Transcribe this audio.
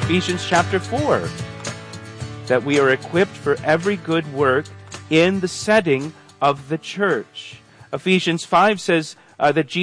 Ephesians chapter 4, that we are equipped for every good work in the setting of the church. Ephesians 5 says that Jesus